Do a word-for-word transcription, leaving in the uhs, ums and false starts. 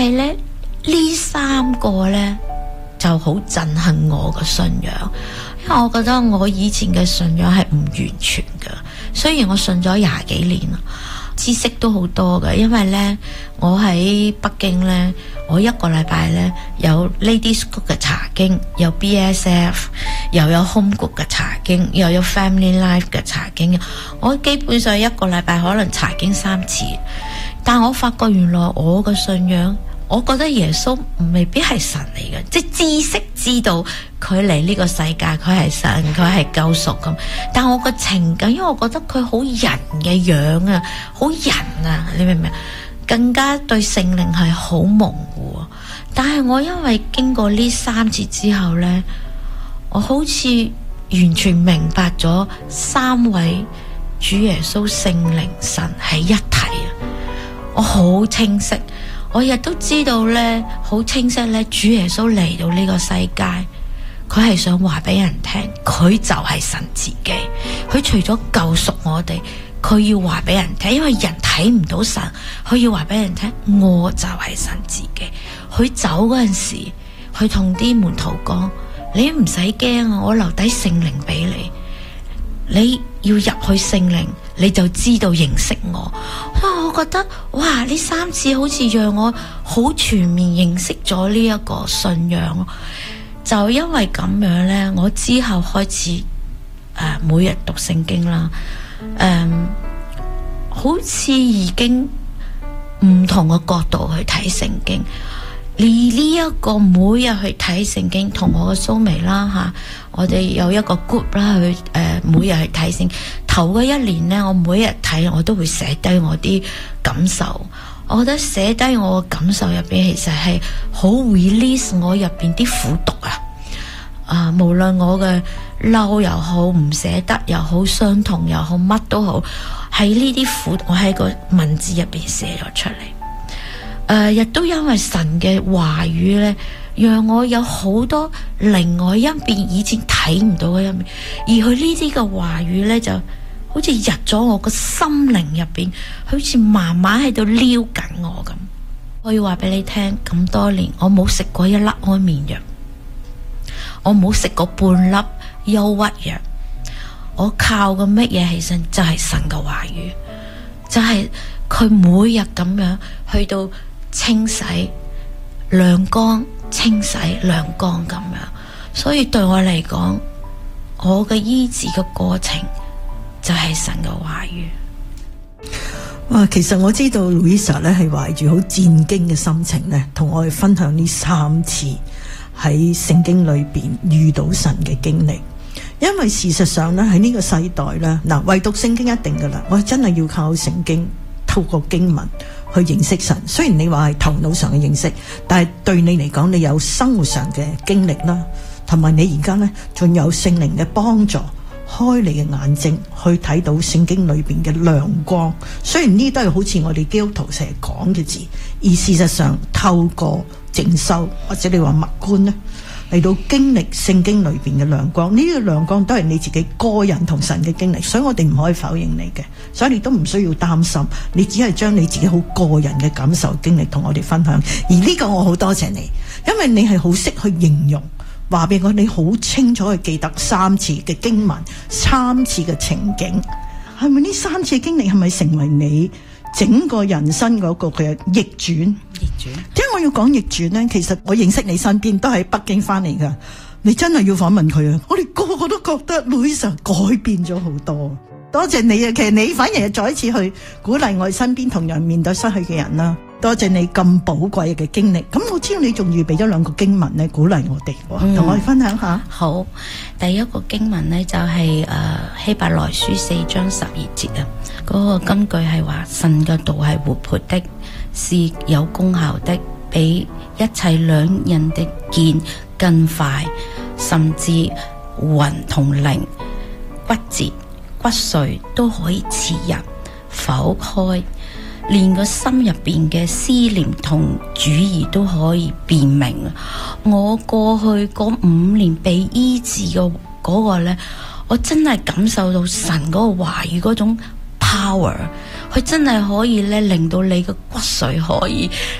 係咧呢三個咧就好震撼我嘅信仰，因為我覺得我以前嘅信仰係唔完全嘅，雖然我信咗廿幾年啦，知識都好多嘅，因為咧我喺北京咧，我一個禮拜咧有 Ladies Group 嘅查經，有 B S F， 又有 Home Group 嘅查經，又有 Family Life 嘅查經，我基本上一個禮拜可能查經三次，但我發覺原來我嘅信仰，我覺得耶穌未必係神嚟嘅，即係知識知道佢嚟呢個世界，佢係神，佢係救贖咁。但我個情感，因為我覺得佢好人嘅樣啊，好人啊，你明唔明？更加對聖靈係好模糊。但係我因為經過呢三次之後呢，我好似完全明白咗三位主耶穌、聖靈、神係一體啊！我好清晰。我亦都知道咧，好清晰咧，主耶穌嚟到呢個世界，佢係想話俾人聽，佢就係神自己。佢除咗救贖我哋，佢要話俾人聽，因為人睇唔到神，佢要話俾人聽，我就係神自己。佢走嗰陣時，佢同啲門徒講：你唔使驚啊，我留低聖靈俾你。你要入去聖靈，你就知道認識我。我覺得哇，呢三次好似讓我好全面認識咗呢一個信仰。就因為咁樣呢，我之後開始誒、呃、每日讀聖經啦，誒、呃、好似已經唔同嘅角度去睇聖經。而呢一個每日去睇聖經，同我嘅蘇眉啦吓，我哋有一個 group 啦，去、呃、誒每日去睇聖經。頭嗰一年呢，我每日睇我都會寫低我啲感受。我覺得寫低我嘅感受入邊，其實係好 release 我入邊啲苦毒啊！啊、呃，無論我嘅嬲又好，唔捨得又好，傷痛又好，乜都好，喺呢啲苦，我喺個文字入邊寫咗出嚟。誒、呃，亦都因為神嘅話語咧，讓我有好多另外一邊以前睇唔到嘅一面，而佢呢啲嘅話語咧，就好似入咗我個心靈入邊，好似慢慢喺度撩緊我咁。我要話俾你聽，咁多年我冇食過一粒安眠藥，我冇食過半粒憂鬱藥，我靠嘅乜嘢？其實就係神嘅話語，就係、是、佢每日咁樣去到清洗、亮光、清洗、亮光咁樣，所以對我嚟講，我嘅醫治嘅過程就係神嘅話語。 哇，其實我知道 Louisa 咧係懷住好戰驚嘅心情咧，同我哋分享呢三次喺聖經裏邊遇到神嘅經歷。因為事實上咧喺呢個世代咧，嗱，唯獨聖經一定噶啦，我真係要靠聖經，透過經文去認識神。雖然你話係頭腦上嘅認識，但係對你嚟講，你有生活上嘅經歷啦，同埋你而家呢仲有聖靈嘅幫助，開你嘅眼睛去睇到聖經裏邊嘅亮光。雖然呢都係好似我哋基督徒成日講嘅字，而事實上透過靜修或者你話默觀呢，嚟到經歷聖經裏邊嘅亮光。呢個亮光都係你自己個人同神嘅經歷，所以我哋唔可以否認你嘅，所以你都唔需要擔心，你只係將你自己好個人嘅感受經歷同我哋分享。而呢個我好多謝你，因為你係好識去形容，話俾我你好清楚去記得三次嘅經文，三次嘅情景。係咪呢三次嘅經歷係咪成為你整個人生嗰個嘅逆轉？ 逆轉， 點解我要講逆轉呢？其實我認識你身邊都喺北京翻嚟噶，你真係要訪問佢啊！我哋個個都覺得 Louisa 改變咗好多，多謝你啊！其實你反而係再一次去鼓勵我哋身邊同樣面對失去嘅人啦。多謝你咁寶貴嘅經歷。咁我知道你仲預備咗兩個經文咧，鼓勵我哋，同、嗯、我哋分享下。 好，第一個經文呢就係、是、誒、呃、希伯來書四章十二節啊，嗰、那個根據係話神嘅道係活潑的，是有功效的，比一切兩刃的劍更快，甚至魂同靈、骨節、骨髓都可以刺入剖開，連個心入邊嘅思念同主意都可以辨明。我過去嗰五年被醫治嘅嗰個呢，我真係感受到神嗰個話語嗰種 power， 佢真係可以咧令到你嘅骨髓可以